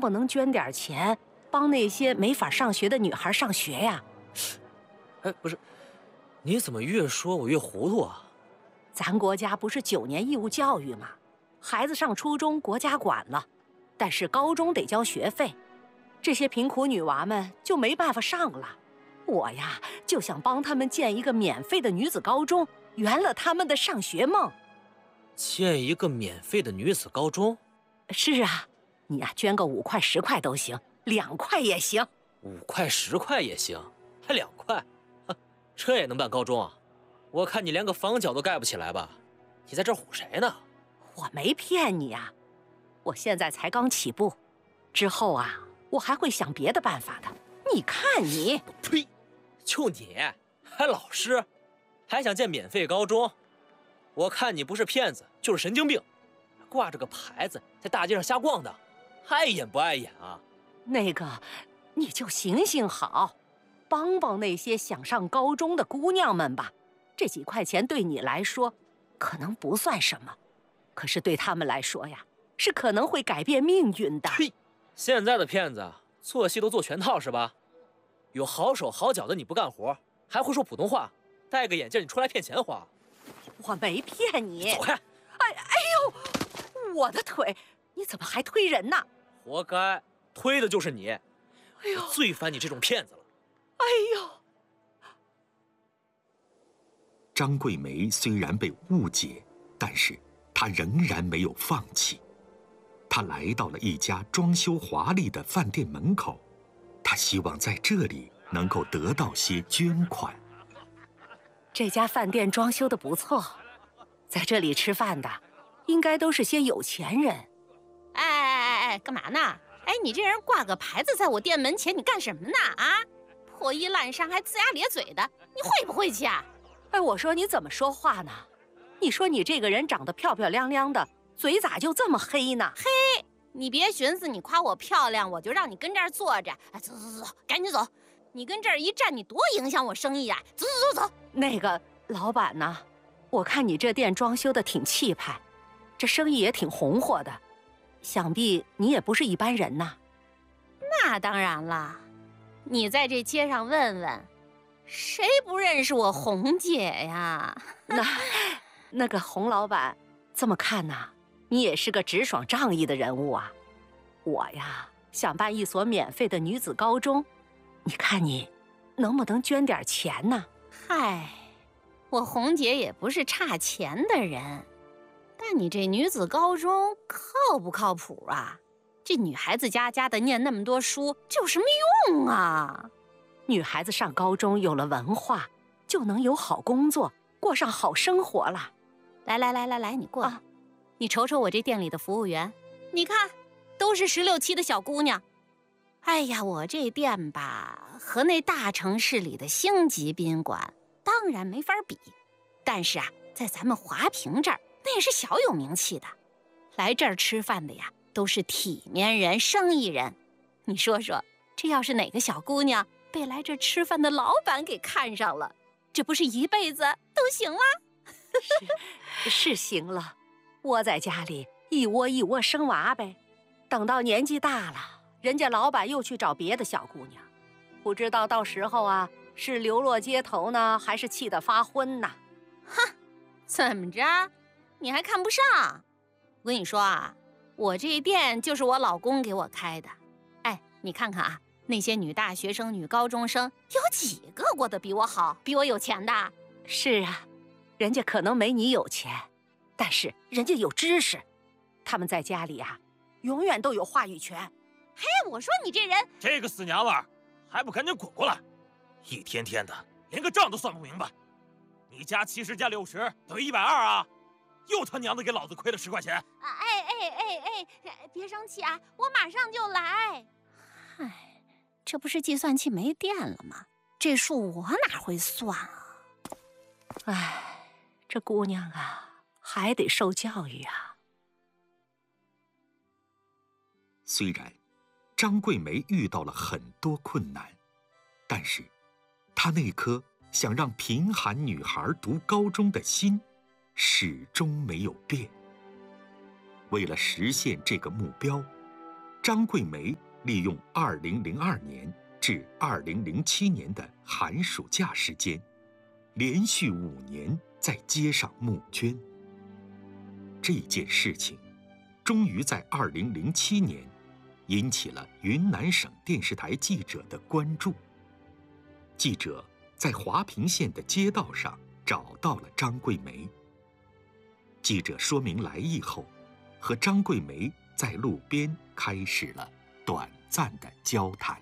不能捐点钱，帮那些没法上学的女孩上学呀？ 哎，不是，你怎么越说我越糊涂啊？ 咱国家不是9年义务教育吗？孩子上初中国家管了，但是高中得交学费，这些贫苦女娃们就没办法上了。我呀，就想帮他们建一个免费的女子高中，圆了他们的上学梦。 建一个免费的女子高中？ 是啊，你呀，捐个5块10块都行，2块也行。 5块10块也行，还2块？这也能办高中啊？我看你连个房角都盖不起来吧？你在这唬谁呢？ 我没骗你啊，我现在才刚起步，之后啊，我还会想别的办法的。你看你， 呸！就你还老师，还想建免费高中？我看你不是骗子就是神经病，挂着个牌子在大街上瞎逛的，碍眼不碍眼啊？ 那个，你就行行好，帮帮那些想上高中的姑娘们吧。这几块钱对你来说可能不算什么，可是对他们来说呀，是可能会改变命运的。 呸！现在的骗子做戏都做全套是吧？有好手好脚的你不干活，还会说普通话，戴个眼镜你出来骗钱花？ 我没骗你。 走开！ 哎呦，我的腿！你怎么还推人呢？ 活该，推的就是你。 哎呦， 我最烦你这种骗子了。 哎呦！ 张桂梅虽然被误解，但是她仍然没有放弃。她来到了一家装修华丽的饭店门口，她希望在这里能够得到些捐款。 这家饭店装修的不错，在这里吃饭的应该都是些有钱人。 哎，干嘛呢？哎，你这人挂个牌子在我店门前，你干什么呢？啊，破衣烂衫还龇牙咧嘴的，你晦不晦气啊？ 哎，我说你怎么说话呢？你说你这个人长得漂漂亮亮的，嘴咋就这么黑呢？ 嘿，你别寻思你夸我漂亮，我就让你跟这儿坐着。哎，走，赶紧走！你跟这儿一站，你多影响我生意啊！走。 那个老板呢？我看你这店装修的挺气派，这生意也挺红火的，想必你也不是一般人呐。 那当然了，你在这街上问问，谁不认识我红姐呀？ 那个洪老板，这么看呐，你也是个直爽仗义的人物啊。我呀，想办一所免费的女子高中，你看你能不能捐点钱呢？ 嗨，我红姐也不是差钱的人，但你这女子高中靠不靠谱啊？这女孩子家的念那么多书，这有什么用啊？ 女孩子上高中有了文化，就能有好工作，过上好生活了。 来，你过来，你瞅瞅我这店里的服务员，你看，都是16、17的小姑娘。哎呀，我这店吧，和那大城市里的星级宾馆当然没法比，但是啊，在咱们华平这儿，那也是小有名气的。来这儿吃饭的呀，都是体面人、生意人。你说说，这要是哪个小姑娘被来这儿吃饭的老板给看上了，这不是一辈子都行了？ 是行了，窝在家里一窝一窝生娃呗，等到年纪大了，人家老板又去找别的小姑娘，不知道到时候啊是流落街头呢，还是气得发昏呢？ 哼，怎么着？你还看不上？我跟你说啊，我这店就是我老公给我开的。哎，你看看啊，那些女大学生、女高中生，有几个过得比我好、比我有钱的？ 是啊，人家可能没你有钱，但是人家有知识，他们在家里啊，永远都有话语权。 嘿，我说你这人， 这个死娘们儿，还不赶紧滚过来！一天天的，连个账都算不明白。你加70加60等于120啊！又他娘的给老子亏了10块钱！ 别生气啊，我马上就来。唉，这不是计算器没电了吗？这数我哪会算啊？ 唉，这姑娘啊，还得受教育啊。 虽然张桂梅遇到了很多困难，但是她那颗想让贫寒女孩读高中的心始终没有变。为了实现这个目标， 张桂梅利用2002年至2007年的寒暑假时间，连续5年在街上募捐。这件事情，终于在2007年引起了云南省电视台记者的关注。记者在华坪县的街道上找到了张桂梅。记者说明来意后，和张桂梅在路边开始了短暂的交谈。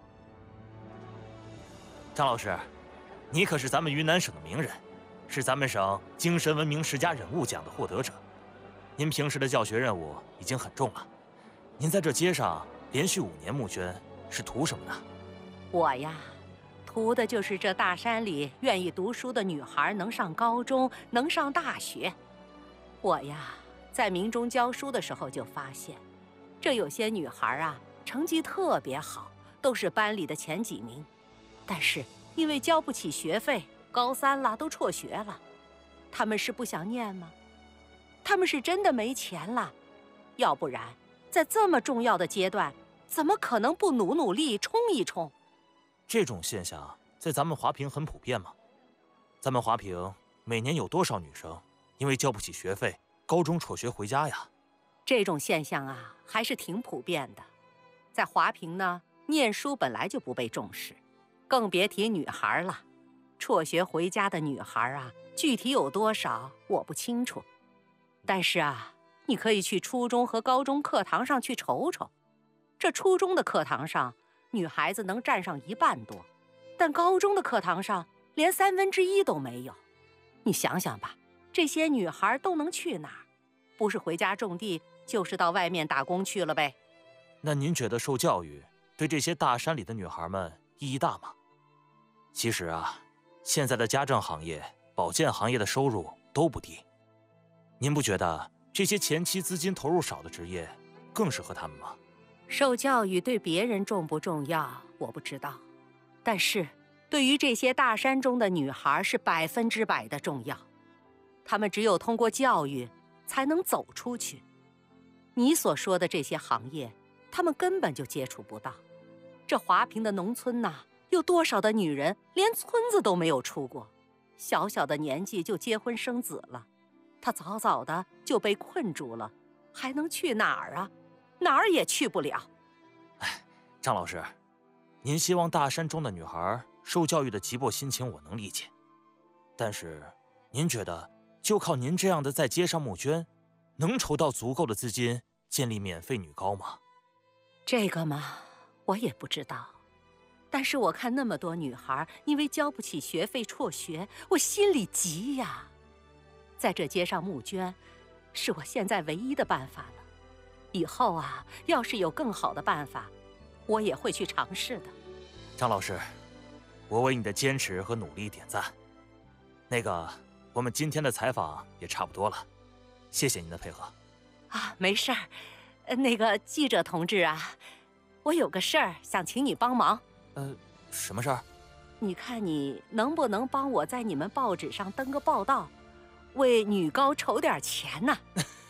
张老师，你可是咱们云南省的名人，是咱们省精神文明十佳人物奖的获得者。您平时的教学任务已经很重了，您在这街上连续5年募捐，是图什么呢？ 我呀，图的就是这大山里愿意读书的女孩能上高中，能上大学。我呀，在明中教书的时候就发现，这有些女孩啊，成绩特别好，都是班里的前几名，但是因为交不起学费，高3了都辍学了。她们是不想念吗？她们是真的没钱了，要不然在这么重要的阶段，怎么可能不努力冲一冲？ 这种现象在咱们华坪很普遍吗？咱们华坪每年有多少女生因为交不起学费，高中辍学回家呀？ 这种现象啊，还是挺普遍的。在华坪呢，念书本来就不被重视，更别提女孩了。辍学回家的女孩啊，具体有多少我不清楚。但是啊，你可以去初中和高中课堂上去瞅瞅。这初中的课堂上，女孩子能占上1半多，但高中的课堂上连1/3都没有。你想想吧，这些女孩都能去哪儿？不是回家种地，就是到外面打工去了呗。 那您觉得受教育对这些大山里的女孩们意义大吗？其实啊，现在的家政行业、保健行业的收入都不低。您不觉得这些前期资金投入少的职业更适合他们吗？ 受教育对别人重不重要，我不知道，但是对于这些大山中的女孩是100%的重要。她们只有通过教育，才能走出去。你所说的这些行业，她们根本就接触不到。这华坪的农村呐，有多少的女人连村子都没有出过，小小的年纪就结婚生子了。她早早的就被困住了，还能去哪儿啊？哪儿也去不了。 哎，张老师，您希望大山中的女孩受教育的急迫心情我能理解，但是您觉得就靠您这样的在街上募捐，能筹到足够的资金建立免费女高吗？ 这个嘛，我也不知道。但是我看那么多女孩因为交不起学费辍学，我心里急呀。在这街上募捐，是我现在唯一的办法了。以后啊，要是有更好的办法，我也会去尝试的。 张老师，我为你的坚持和努力点赞。那个，我们今天的采访也差不多了，谢谢您的配合。 啊，没事儿。那个记者同志啊，我有个事儿想请你帮忙。 什么事儿？ 你看你能不能帮我在你们报纸上登个报道，为女高筹点钱呢？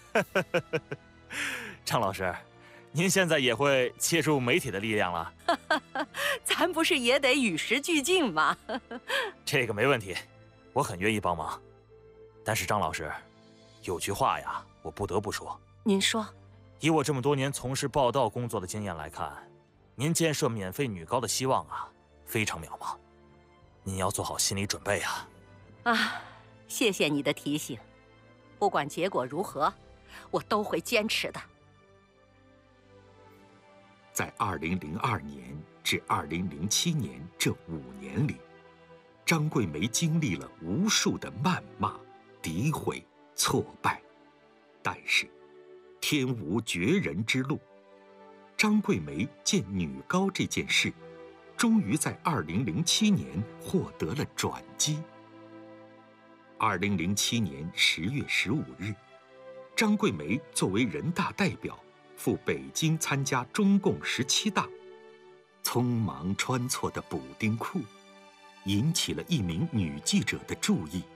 张老师，您现在也会借助媒体的力量了？ 咱不是也得与时俱进吗？ 这个没问题，我很愿意帮忙。但是张老师，有句话呀，我不得不说。 您说。 以我这么多年从事报道工作的经验来看，您建设免费女高的希望啊，非常渺茫。您要做好心理准备啊！ 啊，谢谢你的提醒。不管结果如何，我都会坚持的。 在2002年至2007年这5年里，张桂梅经历了无数的谩骂、诋毁、挫败，但是天无绝人之路。张桂梅建女高这件事，终于在2007年获得了转机。2007年10月15日，张桂梅作为人大代表赴北京参加中共17大，匆忙穿错的补丁裤，引起了一名女记者的注意。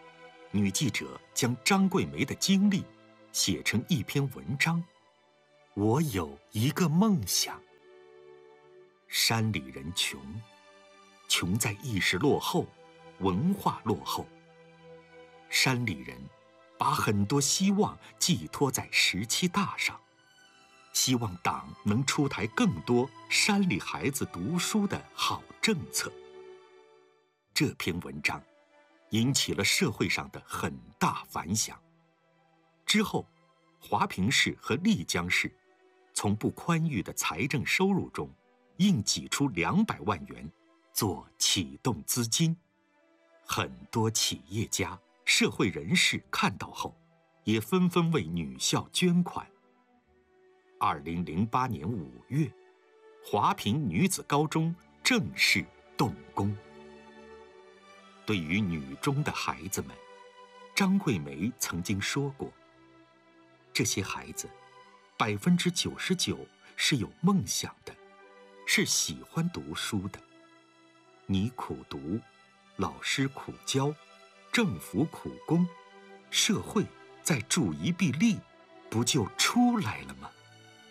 女记者将张桂梅的经历写成一篇文章， 我有一个梦想。山里人穷，穷在意识落后，文化落后。山里人把很多希望寄托在17大上，希望党能出台更多山里孩子读书的好政策。这篇文章引起了社会上的很大反响。之后，华平市和丽江市从不宽裕的财政收入中硬挤出200万元做启动资金。很多企业家、社会人士看到后，也纷纷为女校捐款。2008年5月，华平女子高中正式动工。对于女中的孩子们，张桂梅曾经说过，这些孩子99%是有梦想的，是喜欢读书的。你苦读，老师苦教，政府苦工，社会再助一臂力，不就出来了吗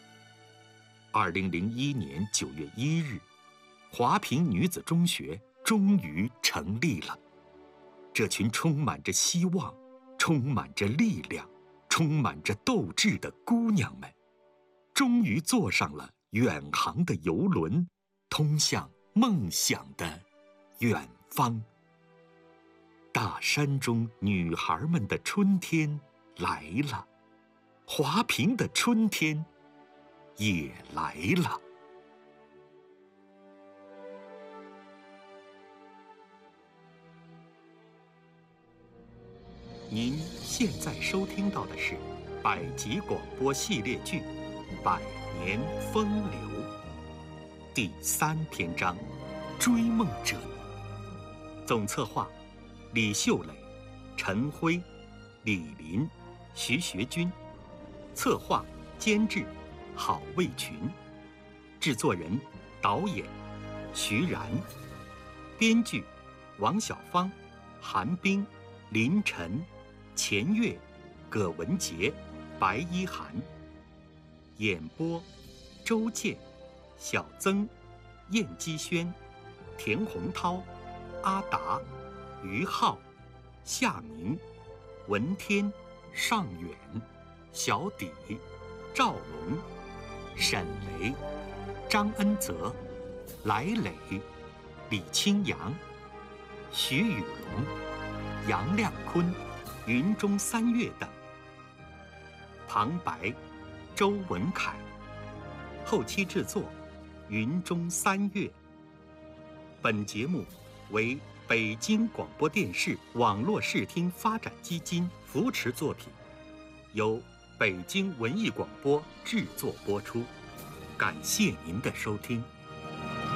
？2001年9月1日，华平女子中学终于成立了。这群充满着希望、充满着力量、充满着斗志的姑娘们，终于坐上了远航的游轮，通向梦想的远方。大山中女孩们的春天来了，华平的春天也来了。您现在收听到的是百集广播系列剧《百年风流》第3篇章《追梦者》。总策划李秀磊、陈辉、李林、徐学军，策划监制郝卫群，制作人导演徐然，编剧王小芳、韩冰、林晨、钱月、葛文杰、白一涵，演播周健、小曾、燕姬轩、田洪涛、阿达、于浩、夏明、文天、尚远、小底、赵龙、沈雷、张恩泽、来磊、李清扬、徐宇龙、杨亮坤、云中三月等。旁白周文凯，后期制作云中三月。本节目为北京广播电视网络视听发展基金扶持作品，由北京文艺广播制作播出。感谢您的收听。